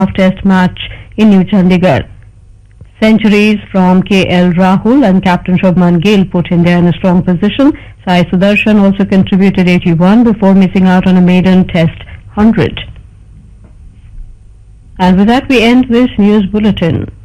Test match in New Chandigarh. Centuries from KL Rahul and Captain Shubman Gill put India in a strong position. Sai Sudarshan also contributed 81 before missing out on a maiden Test 100. And with that we end this news bulletin.